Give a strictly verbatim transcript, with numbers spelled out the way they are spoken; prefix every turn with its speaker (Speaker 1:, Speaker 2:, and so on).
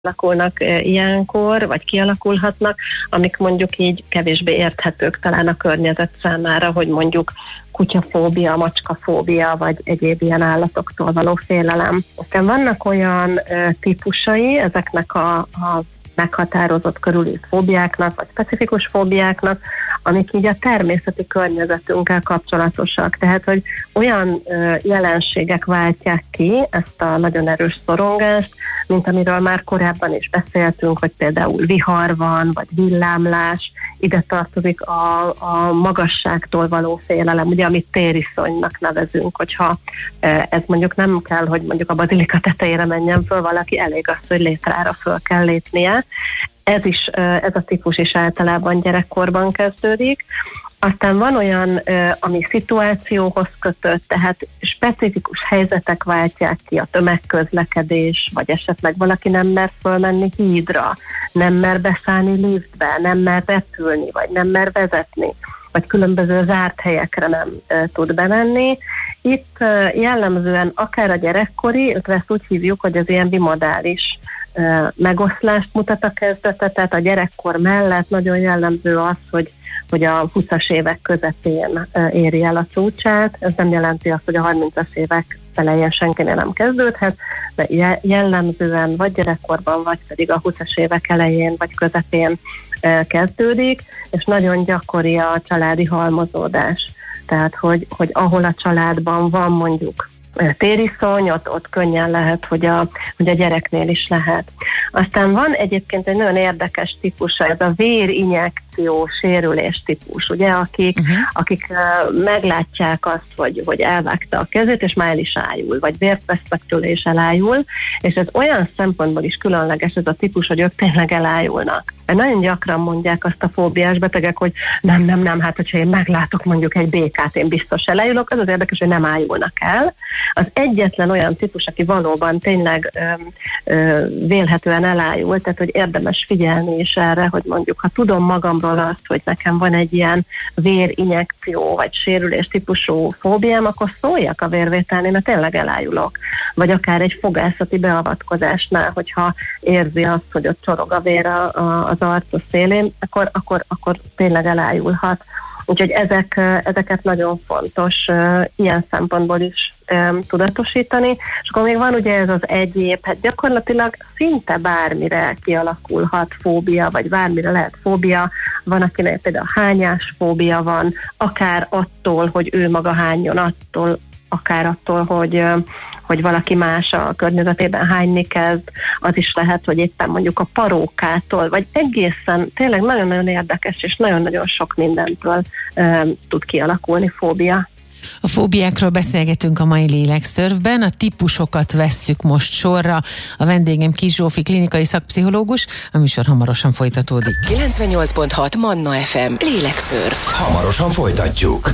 Speaker 1: alakulnak ilyenkor, vagy kialakulhatnak, amik mondjuk így kevésbé érthetők talán a környezet számára, hogy mondjuk kutyafóbia, macskafóbia, vagy egyéb ilyen állatoktól való félelem. Aztán vannak olyan típusai ezeknek a, a meghatározott körülírt fóbiáknak, vagy specifikus fóbiáknak, amik így a természeti környezetünkkel kapcsolatosak. Tehát, hogy olyan ö, jelenségek váltják ki ezt a nagyon erős szorongást, mint amiről már korábban is beszéltünk, hogy például vihar van, vagy villámlás, ide tartozik a, a magasságtól való félelem, ugye, amit tériszonynak nevezünk, hogyha ez mondjuk nem kell, hogy mondjuk a bazilika tetejére menjen föl valaki, elég az, hogy létrára föl kell lépnie. Ez is, ez a típus is általában gyerekkorban kezdődik. Aztán van olyan, ami szituációhoz kötött, tehát specifikus helyzetek váltják ki, a tömegközlekedés, vagy esetleg valaki nem mer fölmenni hídra, nem mer beszállni liftbe, nem mer repülni, vagy nem mer vezetni, vagy különböző zárt helyekre nem tud bemenni. Itt jellemzően akár a gyerekkori, illetve ezt úgy hívjuk, hogy az ilyen bimodális megoszlást mutat a kezdete, tehát a gyerekkor mellett nagyon jellemző az, hogy, hogy a húszas évek közepén éri el a csúcsát. Ez nem jelenti azt, hogy a harmincas évek elején senkinél nem kezdődhet, de jellemzően vagy gyerekkorban, vagy pedig a húszas évek elején, vagy közepén kezdődik, és nagyon gyakori a családi halmozódás. Tehát, hogy, hogy ahol a családban van mondjuk tériszony, ott, ott könnyen lehet, hogy a, hogy a gyereknél is lehet. Aztán van egyébként egy nagyon érdekes típusa, ez a vérinjekció sérülés típus, ugye, akik, uh-huh. akik uh, meglátják azt, hogy, hogy elvágta a kezét, és már el is ájul, vagy vért vesznek tőle, és elájul, és ez olyan szempontból is különleges ez a típus, hogy ők tényleg elájulnak. Mert nagyon gyakran mondják azt a fóbiás betegek, hogy nem, nem, nem, hát hogyha én meglátok mondjuk egy békát, én biztos elájulok, az az érdekes, hogy nem ájulnak el. Az egyetlen olyan típus, aki valóban tényleg ö, ö, vélhetően elájul, tehát hogy érdemes figyelni is erre, hogy mondjuk, ha tudom magamról azt, hogy nekem van egy ilyen vérinjekció, vagy sérülés típusú fóbiám, akkor szóljak a vérvételnél, mert tényleg elájulok. Vagy akár egy fogászati beavatkozásnál, hogyha érzi azt, hogy ott csorog a vér a, a, az arca szélén, akkor, akkor, akkor tényleg elájulhat. Úgyhogy ezek, ezeket nagyon fontos uh, ilyen szempontból is um, tudatosítani. És akkor még van ugye ez az egyéb, hát gyakorlatilag szinte bármire kialakulhat fóbia, vagy bármire lehet fóbia. Van, akinek például hányás fóbia van, akár attól, hogy ő maga hányjon, attól, akár attól, hogy, hogy valaki más a környezetében hányni kezd, az is lehet, hogy éppen mondjuk a parókától, vagy egészen tényleg nagyon-nagyon érdekes, és nagyon-nagyon sok mindentől e, tud kialakulni fóbia.
Speaker 2: A fóbiákról beszélgetünk a mai Lélekszörfben, a típusokat vesszük most sorra. A vendégem Kiss Zsófi, klinikai szakpszichológus, a műsor hamarosan folytatódik.
Speaker 3: kilencvennyolc pont hat Manna ef em Lélekszörf.
Speaker 4: Hamarosan folytatjuk.